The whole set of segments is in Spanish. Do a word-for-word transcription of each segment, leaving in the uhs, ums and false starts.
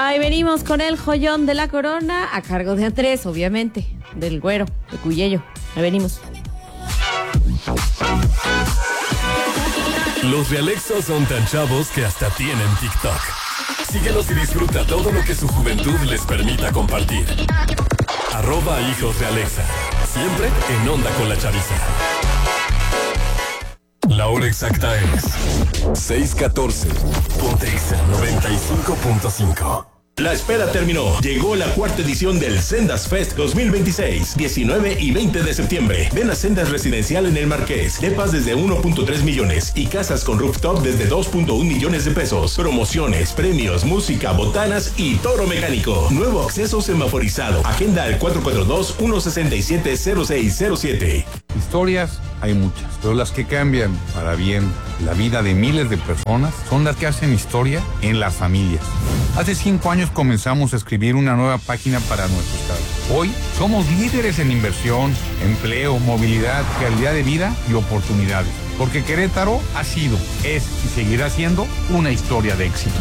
Ahí venimos con el joyón de la corona, a cargo de Andrés, obviamente, del güero, de Cuyello. Ahí venimos. Los realexos son tan chavos que hasta tienen TikTok. Síguelos y disfruta todo lo que su juventud les permita compartir. Arroba Hijos de Alexa. Siempre en onda con la chaviza. La hora exacta es seis catorce. Ponte Exa noventa y cinco punto cinco. La espera terminó. Llegó la cuarta edición del Sendas Fest dos mil veintiséis, diecinueve y veinte de septiembre. Ven a Sendas Residencial en el Marqués. Depas desde uno punto tres millones y casas con rooftop desde dos punto uno millones de pesos. Promociones, premios, música, botanas y toro mecánico. Nuevo acceso semaforizado. Agenda al cuatro cuatro dos, uno seis siete, cero seis cero siete. Historias hay muchas, pero las que cambian para bien la vida de miles de personas son las que hacen historia en las familias. Hace cinco años comenzamos a escribir una nueva página para nuestro estado. Hoy somos líderes en inversión, empleo, movilidad, calidad de vida y oportunidades. Porque Querétaro ha sido, es y seguirá siendo una historia de éxito.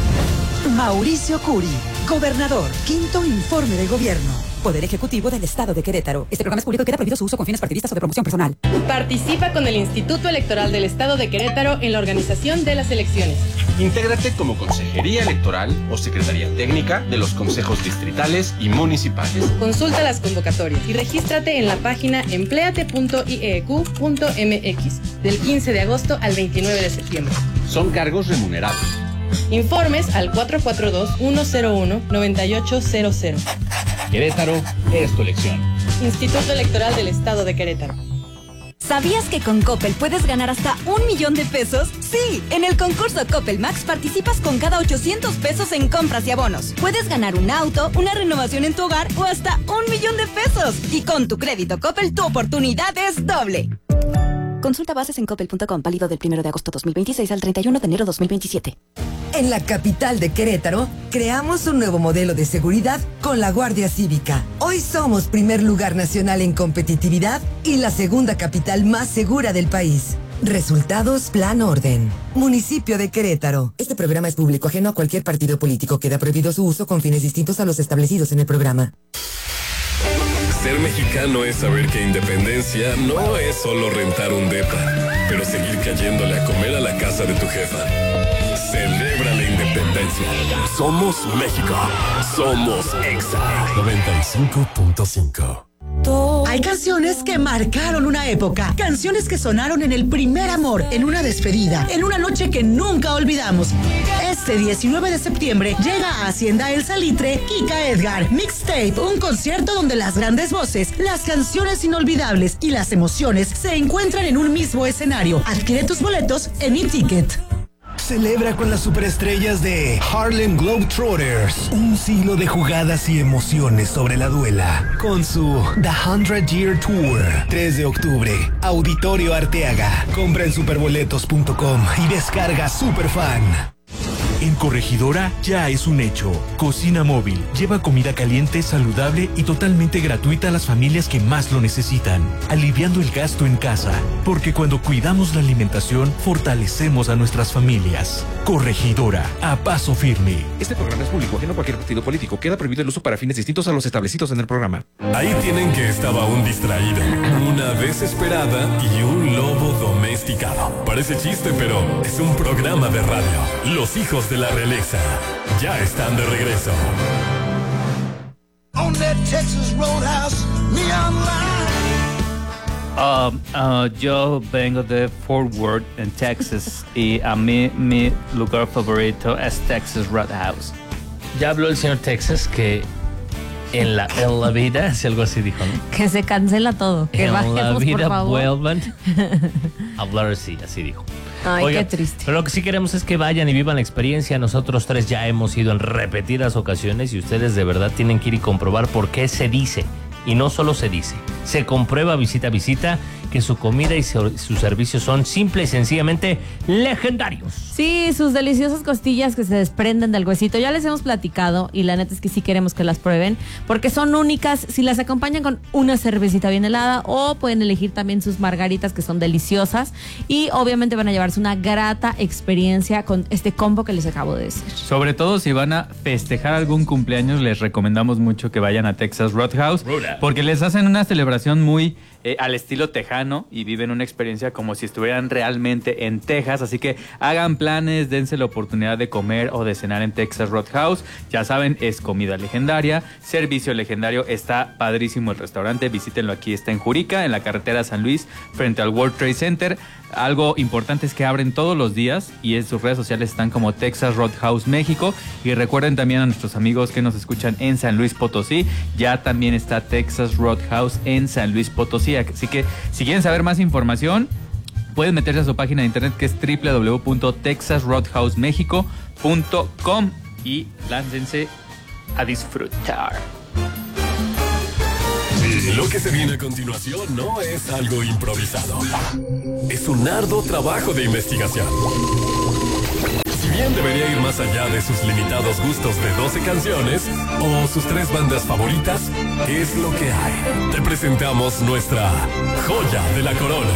Mauricio Curi, gobernador, quinto informe de gobierno. Poder Ejecutivo del Estado de Querétaro. Este programa es público y queda prohibido su uso con fines partidistas o de promoción personal. Participa con el Instituto Electoral del Estado de Querétaro en la organización de las elecciones. Intégrate como Consejería Electoral o Secretaría Técnica de los consejos distritales y municipales. Consulta las convocatorias y regístrate en la página empleate punto i e q punto m x del quince de agosto al veintinueve de septiembre. Son cargos remunerados. Informes al cuatro cuatro dos, uno cero uno, nueve ocho cero cero. Querétaro es tu elección. Instituto Electoral del Estado de Querétaro. ¿Sabías que con Coppel puedes ganar hasta un millón de pesos? Sí, en el concurso Coppel Max participas con cada ochocientos pesos en compras y abonos. Puedes ganar un auto, una renovación en tu hogar o hasta un millón de pesos. Y con tu crédito Coppel tu oportunidad es doble. Consulta bases en coppel punto com, válido del primero de agosto dos mil veintiséis al treinta y uno de enero dos mil veintisiete. En la capital de Querétaro, creamos un nuevo modelo de seguridad con la Guardia Cívica. Hoy somos primer lugar nacional en competitividad y la segunda capital más segura del país. Resultados Plan Orden. Municipio de Querétaro. Este programa es público, ajeno a cualquier partido político. Queda prohibido su uso con fines distintos a los establecidos en el programa. Ser mexicano es saber que independencia no es solo rentar un depa, pero seguir cayéndole a comer a la casa de tu jefa. Celebra la independencia. Somos México. Somos Exa noventa y cinco punto cinco. Hay canciones que marcaron una época, canciones que sonaron en el primer amor, en una despedida, en una noche que nunca olvidamos. Este diecinueve de septiembre llega a Hacienda El Salitre Kika Edgar Mixtape, un concierto donde las grandes voces, las canciones inolvidables y las emociones se encuentran en un mismo escenario. Adquiere tus boletos en eTicket. Celebra con las superestrellas de Harlem Globetrotters, un siglo de jugadas y emociones sobre la duela, con su The Hundred Year Tour, tres de octubre, Auditorio Arteaga. Compra en superboletos punto com y descarga Superfan. En Corregidora ya es un hecho. Cocina Móvil lleva comida caliente, saludable y totalmente gratuita a las familias que más lo necesitan, aliviando el gasto en casa, porque cuando cuidamos la alimentación, fortalecemos a nuestras familias. Corregidora, a paso firme. Este programa es público, ajeno a cualquier partido político. Queda prohibido el uso para fines distintos a los establecidos en el programa. Ahí tienen que estaba un distraído, una desesperada y un lobo domesticado. Parece chiste, pero es un programa de radio. Los hijos de la realeza ya están de regreso. On that Texas Roadhouse neon line. Uh, uh, yo vengo de Fort Worth, en Texas, y a mí mi lugar favorito es Texas Roadhouse. Ya habló el señor Texas que en la, en la vida, si algo así dijo, ¿no? Que se cancela todo. Que en bajemos, la vida por favor. vuelvan a hablar así, así dijo. Ay, Oiga, qué triste. Pero lo que sí queremos es que vayan y vivan la experiencia. Nosotros tres ya hemos ido en repetidas ocasiones y ustedes de verdad tienen que ir y comprobar por qué se dice. Y no solo se dice, Se comprueba visita a visita que su comida y su, sus servicios son simple y sencillamente legendarios. Sí, sus deliciosas costillas que se desprenden del huesito, ya les hemos platicado y la neta es que sí queremos que las prueben porque son únicas si las acompañan con una cervecita bien helada o pueden elegir también sus margaritas que son deliciosas y obviamente van a llevarse una grata experiencia con este combo que les acabo de decir. Sobre todo si van a festejar algún cumpleaños, les recomendamos mucho que vayan a Texas Roadhouse porque les hacen una celebración muy eh, al estilo tejano y viven una experiencia como si estuvieran realmente en Texas, así que hagan planes, dense la oportunidad de comer o de cenar en Texas Roadhouse. Ya saben, es comida legendaria, servicio legendario, está padrísimo el restaurante, visítenlo, aquí está en Jurica, en la carretera San Luis, frente al World Trade Center. Algo importante es que abren todos los días y en sus redes sociales están como Texas Roadhouse México. Y recuerden también a nuestros amigos que nos escuchan en San Luis Potosí, ya también está Texas Roadhouse en San Luis Potosí. Así que si quieren saber más información, pueden meterse a su página de internet que es doble u doble u doble u punto texas roadhouse mexico punto com y láncense a disfrutar. Lo que se viene a continuación no es algo improvisado. Es un arduo trabajo de investigación. Si bien debería ir más allá de sus limitados gustos de doce canciones o sus tres bandas favoritas, ¿qué es lo que hay? Te presentamos nuestra joya de la corona.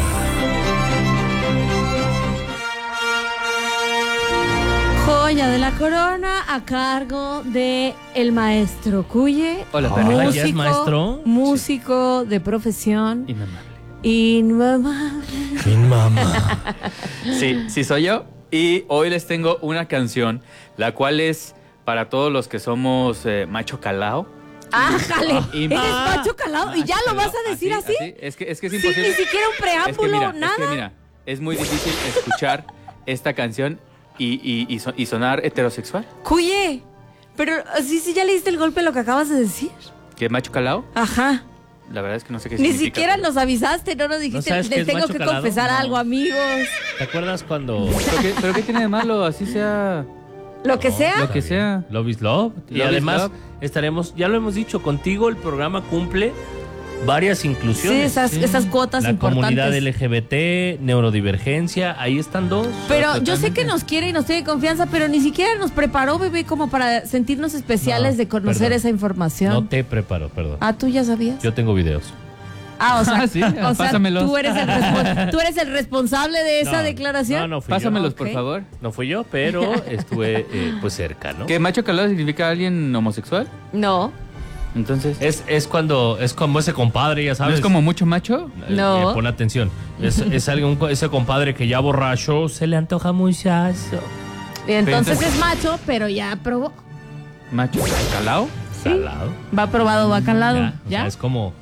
Joya de la corona a cargo de el maestro Cuye. Hola, Hola, ¿ya es maestro? Músico de profesión. Inmamable. Inmamable. Inmamable. Sí, sí soy yo. Y hoy les tengo una canción, la cual es para todos los que somos eh, macho calao. ¡Ájale! Y- Eres Ah, macho calado y ya lo vas a decir así. así. Es que es que es Sí, imposible. ni siquiera un preámbulo, es que mira, nada. Es que mira, es muy difícil escuchar esta canción y, y, y, so- y sonar heterosexual. Cuye, pero sí, sí, ya le diste el golpe a lo que acabas de decir. ¿Qué macho calao? Ajá. La verdad es que no sé qué Ni significa. siquiera nos avisaste, no nos dijiste, sabes qué les es tengo macho que calado? confesar No. algo, amigos. ¿Te acuerdas cuando ¿Pero qué, pero qué tiene de malo? Así sea. Lo que sea. Lo que sea. Love is Love? Y Love is además Love. estaremos, ya lo hemos dicho, contigo el programa cumple varias Sí, inclusiones. esas, esas cuotas La importantes. comunidad L G B T, neurodivergencia, ahí están dos. Pero yo sé que nos quiere y nos tiene confianza, pero ni siquiera nos preparó, bebé, como para sentirnos especiales No, de conocer perdón. esa información. No te preparo, perdón. Ah, ¿tú ya sabías? Yo tengo videos. Ah, o sea, Ah, sí, o sea pásamelos. tú, eres el respon- tú eres el responsable de esa No, declaración. No, no fui Pásamelos, yo. por Ok. favor. No fui yo, pero estuve eh, pues cerca, ¿no? ¿Qué macho calao significa alguien homosexual? No, Entonces. Es, es cuando, es como ese compadre, ya ¿No sabes. es como mucho macho? Eh, No. eh, pon atención. Es, es alguien, ese compadre que ya borracho se le antoja muchacho. y entonces entonces- es macho, pero ya probó. ¿Macho calao? Salado. Va probado, va calado. Ya, o ¿Ya? sea, es como.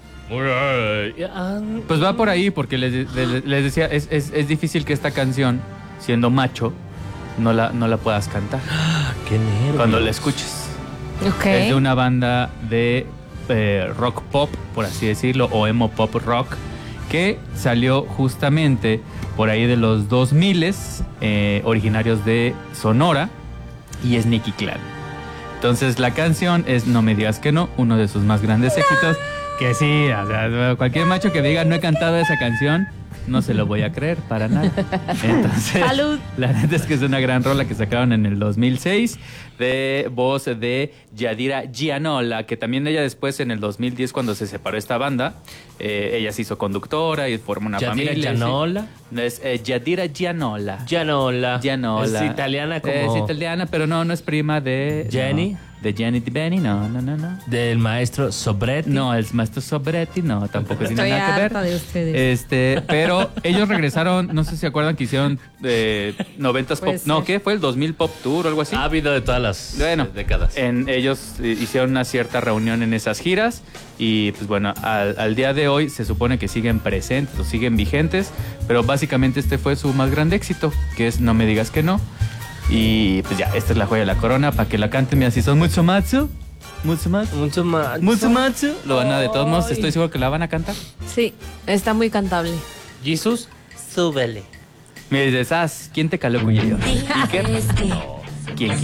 Pues va por ahí, porque les, les- les decía, es, es, es difícil que esta canción, siendo macho, no la, no la puedas cantar Qué nervios. cuando la escuches. Ok. Es de una banda de eh, rock pop, por así decirlo, o emo pop rock, que salió justamente por ahí de los dos mil, eh, originarios de Sonora, y es Nicky Clan. Entonces la canción es No me digas que no, uno de sus más grandes éxitos. Que sí, o sea, cualquier macho que diga no he cantado esa canción, no se lo voy a creer para nada. Entonces, Salud. la neta es que es una gran rola que sacaron en el dos mil seis de voz de Yadira Gianola, que también ella después en el dos mil diez, cuando se separó esta banda, eh, ella se hizo conductora y formó una Yadira familia. Gianola. Sí. Es eh, Yadira Gianola. Gianola. Gianola. Es italiana como. Es italiana, pero no, no es prima de... Jenny. no, de Jenny Di Benny, no, no, no, no. Del maestro Sobretti. No, el maestro Sobretti, no, tampoco tiene Estoy nada que ver. harta de ustedes. Este, pero ellos regresaron, no sé si se acuerdan que hicieron eh, noventas Puede pop, no, ser. ¿qué? ¿Fue el dos mil Pop Tour o algo así? Ha habido de todas las Bueno, eh, décadas. En, ellos eh, hicieron una cierta reunión en esas giras y pues bueno, al, al día de hoy se supone que siguen presentes o siguen vigentes, pero básicamente este fue su más grande éxito, que es No me digas que no. Y pues ya, esta es la joya de la corona para que la canten. Mira, si son mucho macho, mucho macho, Mucho más. mucho macho, lo van a, de todos modos, estoy seguro que la van a cantar. Sí, está muy cantable. Jesus, súbele. Me dices, "Sas, ¿quién te caló, Cuyo?" ¿Y qué? No. ¿Quién